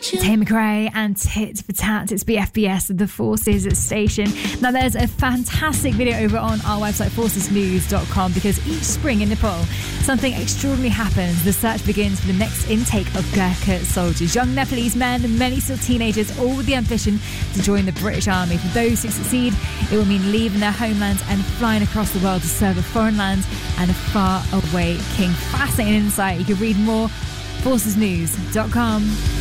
Tay McRae and Tit for Tat. It's BFBS, the Forces Station. Now, there's a fantastic video over on our website, forcesnews.com, because each spring in Nepal, something extraordinary happens. The search begins for the next intake of Gurkha soldiers, young Nepalese men and many still teenagers, all with the ambition to join the British Army. For those who succeed, it will mean leaving their homelands and flying across the world to serve a foreign land and a far away king. Fascinating insight. You can read more, forcesnews.com.